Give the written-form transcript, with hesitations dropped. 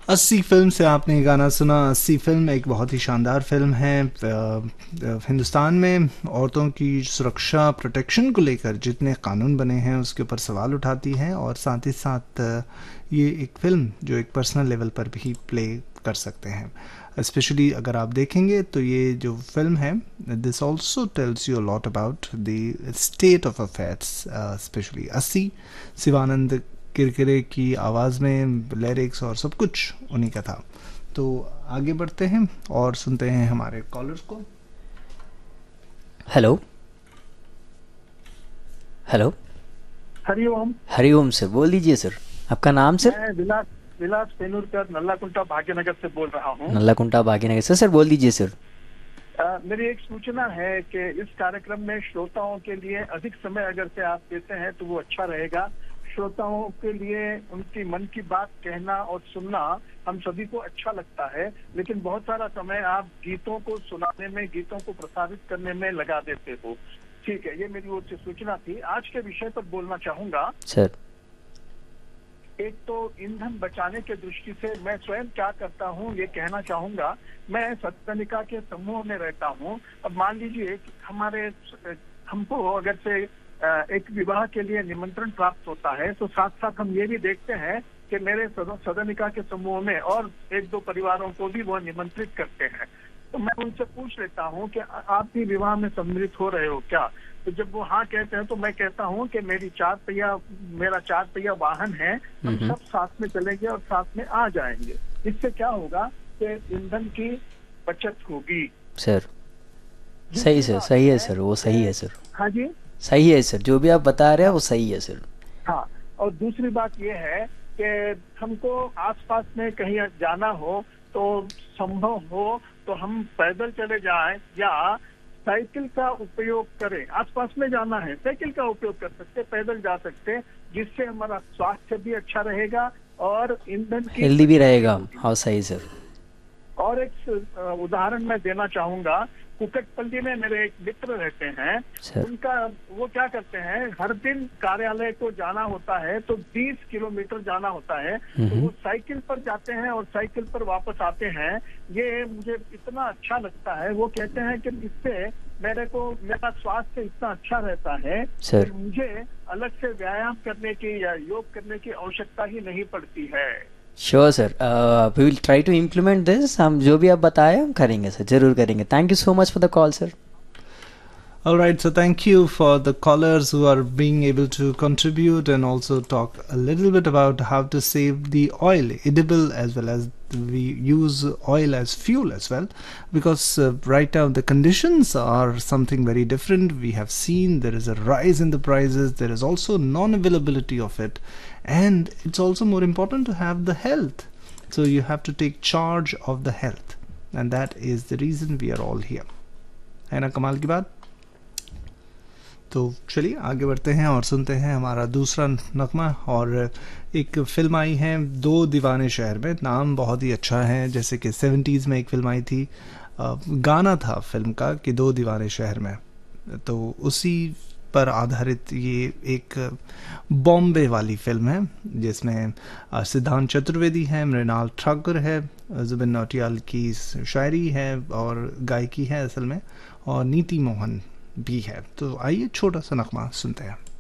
अस्सी फिल्म से आपने ये गाना सुना। अस्सी फिल्म एक बहुत ही शानदार फिल्म है। हिंदुस्तान में औरतों की सुरक्षा प्रोटेक्शन को लेकर जितने कानून बने हैं उसके ऊपर सवाल उठाती है, और साथ ही साथ ये एक फिल्म जो एक पर्सनल लेवल पर भी प्ले कर सकते हैं। स्पेशली अगर आप देखेंगे तो ये जो फिल्म है, this also tells you lot about the state of affairs. Specially अस्सी, शिवानंद किरकिरे की आवाज़ में लिरिक्स और सब कुछ उन्हीं का था। तो आगे बढ़ते हैं और सुनते हैं हमारे कॉलर्स को। Hello. Hello. Hariom. Hariom sir, बोल दीजिए सर, आपका नाम सर? मैं विलास विलास पेनूरकर नल्लाकुंटा भाग्यनगर से बोल रहा हूँ। नल्लाकुंटा भाग्यनगर से। सर बोल दीजिए सर। मेरी एक सूचना है कि इस कार्यक्रम में श्रोताओं के लिए अधिक समय अगर से आप देते हैं तो वो अच्छा रहेगा। श्रोताओं के लिए उनकी मन की बात कहना और सुनना हम सभी को अच्छा लगता है, लेकिन बहुत सारा समय आप गीतों को सुनाने में, गीतों को प्रसारित करने में लगा देते हो। ठीक है, ये मेरी ओर से सूचना थी। आज के विषय पर बोलना चाहूंगा सर। एक तो ईंधन बचाने के दृष्टि से मैं स्वयं क्या करता हूँ ये कहना चाहूंगा। मैं सत्सनिका के समूह में रहता हूँ। अब मान लीजिए कि हमको अगर से एक विवाह के लिए निमंत्रण प्राप्त होता है तो साथ साथ हम ये भी देखते हैं कि मेरे सदनिका के समूह में और एक दो परिवारों को भी वो निमंत्रित करते हैं। तो मैं उनसे पूछ लेता हूँ कि आप भी विवाह में सम्मिलित हो रहे हो क्या। तो जब वो हाँ कहते हैं तो मैं कहता हूँ कि मेरा चार पहिया वाहन है, हम सब साथ में चलेंगे और साथ में आ जाएंगे। इससे क्या होगा कि ईंधन की बचत होगी। सर सही सर, सही है सर, वो सही है सर। हाँ जी, सही है सर, जो भी आप बता रहे हैं वो सही है सर। हाँ, और दूसरी बात ये है कि हमको आसपास में कहीं जाना हो तो संभव हो तो हम पैदल चले जाएं या साइकिल का उपयोग करें। आसपास में जाना है, साइकिल का उपयोग कर सकते, पैदल जा सकते, जिससे हमारा स्वास्थ्य भी अच्छा रहेगा और ईंधन की हेल्दी भी रहेगा। हाँ सही सर। और एक उदाहरण मैं देना चाहूंगा। कुकटपल्ली में मेरे एक मित्र रहते हैं, उनका वो क्या करते हैं, हर दिन कार्यालय को जाना होता है तो 20 किलोमीटर जाना होता है, तो वो साइकिल पर जाते हैं और साइकिल पर वापस आते हैं। ये मुझे इतना अच्छा लगता है। वो कहते हैं कि इससे मेरा स्वास्थ्य इतना अच्छा रहता है कि मुझे अलग से व्यायाम करने की या योग करने की आवश्यकता ही नहीं पड़ती है। Sure sir, we will try to implement this. हम जो भी आप बताए हम करेंगे सर, जरूर करेंगे। Thank you so much for the call sir. All right, so thank you for the callers who are being able to contribute and also talk a little bit about how to save the oil, edible as well as we use oil as fuel as well, because right now the conditions are something very different. We have seen there is a rise in the prices, there is also non-availability of it, and it's also more important to have the health. So you have to take charge of the health, and that is the reason we are all here. है ना कमाल की बात। तो चलिए आगे बढ़ते हैं और सुनते हैं हमारा दूसरा नगमा। और एक फिल्म आई है दो दीवाने शहर में। नाम बहुत ही अच्छा है, जैसे कि 70s में एक फिल्म आई थी, गाना था फिल्म का कि दो दीवाने शहर में। तो उसी पर आधारित ये एक बॉम्बे वाली फिल्म है, जिसमें सिद्धांत चतुर्वेदी है, मृणाल ठाकुर है, जुबिन नौटियाल की शायरी है और गायकी है असल में, और नीति मोहन भी है। तो आइए छोटा सा नगमा सुनते हैं।